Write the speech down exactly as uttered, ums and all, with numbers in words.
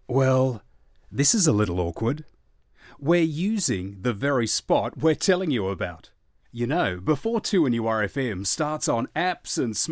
Well, this is a little awkward. We're using the very spot we're telling you about. You know, before two N U R F M starts on apps and